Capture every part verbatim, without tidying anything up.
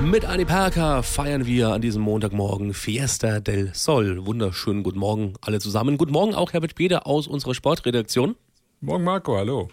Mit Anni Perka feiern wir an diesem Montagmorgen Fiesta del Sol. Wunderschönen guten Morgen alle zusammen. Guten Morgen auch Herbert Bede aus unserer Sportredaktion. Morgen Marco, hallo.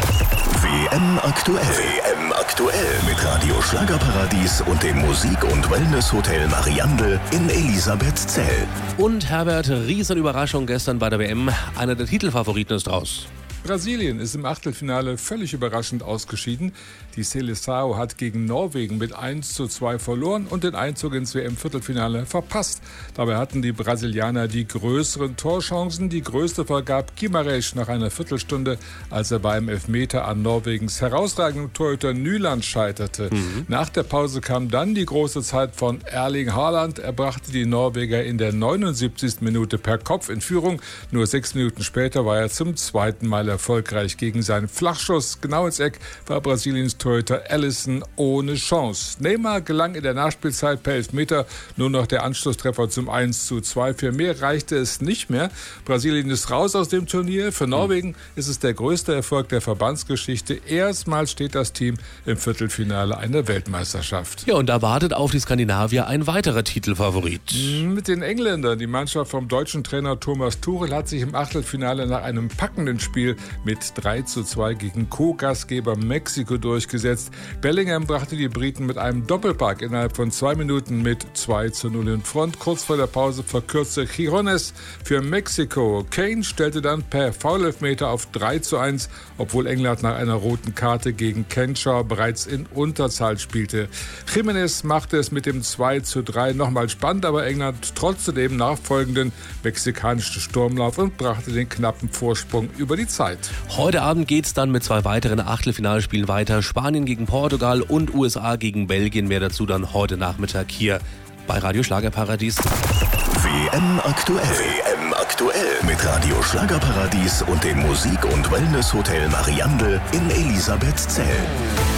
W M aktuell. W M aktuell mit Radio Schlagerparadies und dem Musik- und Wellness-Hotel Mariandel in Elisabethzell. Und Herbert, Riesenüberraschung gestern bei der W M. Einer der Titelfavoriten ist raus. Brasilien ist im Achtelfinale völlig überraschend ausgeschieden. Die Seleção hat gegen Norwegen mit eins zu zwei verloren und den Einzug ins W M-Viertelfinale verpasst. Dabei hatten die Brasilianer die größeren Torchancen. Die größte vergab Guimarães nach einer Viertelstunde, als er beim Elfmeter an Norwegens herausragenden Torhüter Nyland scheiterte. Mhm. Nach der Pause kam dann die große Zeit von Erling Haaland. Er brachte die Norweger in der neunundsiebzigsten Minute per Kopf in Führung. Nur sechs Minuten später war er zum zweiten Mal erfolgreich. Gegen seinen Flachschuss genau ins Eck war Brasiliens Torhüter Alisson ohne Chance. Neymar gelang in der Nachspielzeit per Elfmeter nur noch der Anschlusstreffer zum eins zu zwei. Für mehr reichte es nicht mehr. Brasilien ist raus aus dem Turnier. Für Norwegen ist es der größte Erfolg der Verbandsgeschichte. Erstmals steht das Team im Viertelfinale einer Weltmeisterschaft. Ja, und da wartet auf die Skandinavier ein weiterer Titelfavorit. Mit den Engländern. Die Mannschaft vom deutschen Trainer Thomas Tuchel hat sich im Achtelfinale nach einem packenden Spiel mit drei zu zwei gegen Co-Gastgeber Mexiko durchgesetzt. Bellingham brachte die Briten mit einem Doppelpack innerhalb von zwei Minuten mit zwei zu null in Front. Kurz vor der Pause verkürzte Girones für Mexiko. Kane stellte dann per Foulelfmeter auf drei zu eins, obwohl England nach einer roten Karte gegen Kenshaw bereits in Unterzahl spielte. Jimenez machte es mit dem zwei zu drei nochmal spannend, aber England trotzte dem nachfolgenden mexikanischen Sturmlauf und brachte den knappen Vorsprung über die Zeit. Heute Abend geht es dann mit zwei weiteren Achtelfinalspielen weiter. Spanien gegen Portugal und U S A gegen Belgien. Mehr dazu dann heute Nachmittag hier bei Radio Schlagerparadies. W M aktuell. W M aktuell mit Radio Schlagerparadies und dem Musik- und Wellness-Hotel Mariandel in Elisabethzell.